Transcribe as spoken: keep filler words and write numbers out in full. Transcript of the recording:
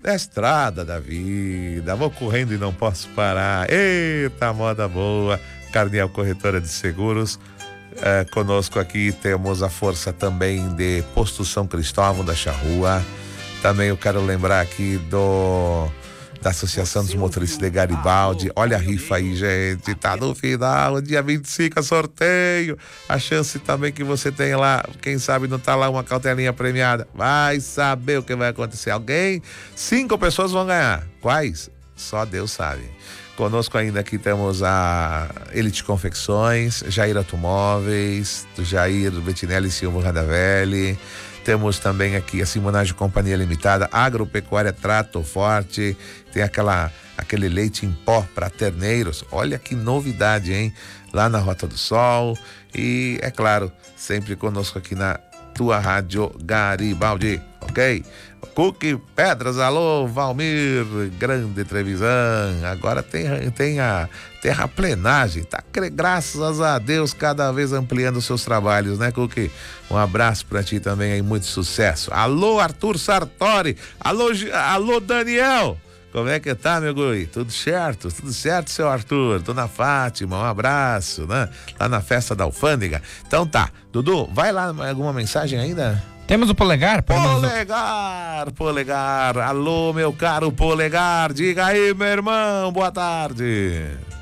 da estrada da vida. Vou correndo e não posso parar. Eita, moda boa. Carniel Corretora de Seguros. É, conosco aqui temos a força também de Posto São Cristóvão da Charrua. Também eu quero lembrar aqui do da Associação dos Motoristas de Garibaldi. Olha a rifa aí, gente, tá no final, dia vinte e cinco, sorteio. A chance também que você tem lá, quem sabe não tá lá uma cautelinha premiada. Vai saber o que vai acontecer. Alguém, cinco pessoas vão ganhar. Quais? Só Deus sabe. Conosco ainda aqui temos a Elite Confecções, Jair Automóveis, do Jair Bettinelli Silva Radavelli. Temos também aqui a Simonagem Companhia Limitada, Agropecuária Trato Forte, tem aquela, aquele leite em pó para terneiros. Olha que novidade, hein? Lá na Rota do Sol. E, é claro, sempre conosco aqui na tua Rádio Garibaldi, ok? Cookie Pedras, alô, Valmir, grande Trevisan. Agora tem, tem a terraplenagem, tá? Graças a Deus, cada vez ampliando seus trabalhos, né, Cookie? Um abraço pra ti também aí, muito sucesso. Alô, Arthur Sartori, alô, alô, Daniel. Como é que tá, meu guri? Tudo certo? Tudo certo, seu Arthur? Dona Fátima, um abraço, né? Lá na festa da alfândega. Então tá, Dudu, vai lá, alguma mensagem ainda? Temos o Polegar? Polegar, Polegar, alô, meu caro Polegar, diga aí, meu irmão, boa tarde.